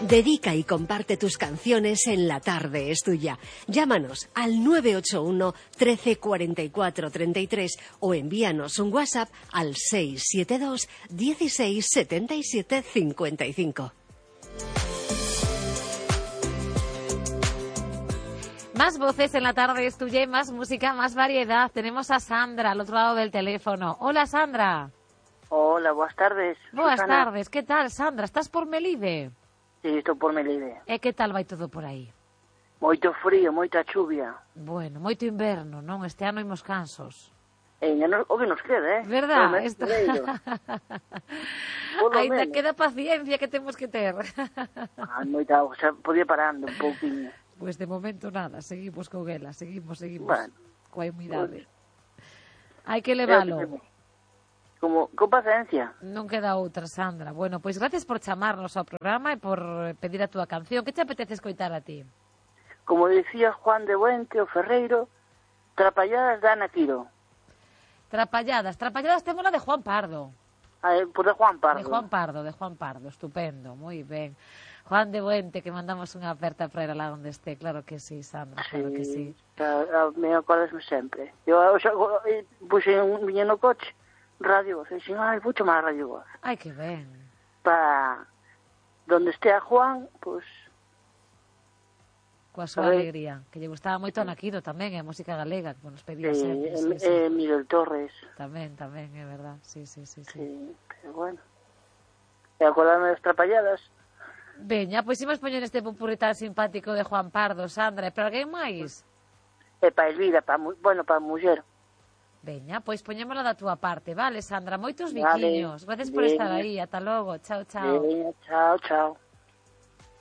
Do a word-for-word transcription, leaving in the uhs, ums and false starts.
Dedica y comparte tus canciones en La Tarde es Tuya. Llámanos al nueve ocho uno, trece, cuarenta y cuatro, treinta y tres o envíanos un WhatsApp al seis siete dos, dieciséis, setenta y siete, cincuenta y cinco. Más voces en La Tarde es Tuya y más música, más variedad. Tenemos a Sandra al otro lado del teléfono. Hola, Sandra. Hola, buenas tardes. Buenas Susana. tardes. Que tal, Sandra? Estás por Melide? Sí, estou por Melide. E que tal vai todo por aí? Moito frío, moita chuvia. Bueno, moito inverno, non? Este ano imos cansos. E no, o que nos queda, eh? Verdad? Esta... Ainda queda paciencia que temos que ter. Ah, moita, o sea, podía parando un pouquinho. Pois pues de momento nada, seguimos con ela, seguimos, seguimos. Bueno, coa humidade. Pues... Hai que levalo. Como, con paciencia. Non queda outra, Sandra. Bueno, pois gracias por chamarnos ao programa e por pedir a túa canción. Que te apetece escoitar a ti? Como decía Juan de Buente, o Ferreiro, Trapalladas da Ana Quiro. Trapalladas, Trapalladas temos la de Juan Pardo. Ah, por de Juan Pardo. De Juan Pardo, de Juan Pardo, estupendo, moi ben. Juan de Buente, que mandamos unha aperta para ir lá onde este, claro que sí, Sandra, sí, claro que sí. A, a, me acordasme sempre. Eu, eu, eu puxe un viñe no coche, Radio Voz, e dixen, ai, vou chamar a Radio Voz. Ai, que ben. Para donde estea Juan, pois... Coa súa alegría, que lle gustaba moito a Naquido tamén, e a música galega, que nos pedía sí, sempre. Sí, sí, e sí. Miguel Torres. Tamén, tamén, é verdad, sí, sí, sí. Sí, sí pero bueno. E acordarme das Trapalladas. Veña, pois imos poñer este popurrí tan simpático de Juan Pardo, Sandra, e para alguén máis? E para Elvira, para, bueno, para a muller. Veña, pois poñémola da túa parte, vale, Sandra? Moitos biquiños. Vale. Gracias por estar aí. Ata logo. Chao, chao. Veña, chao, chao.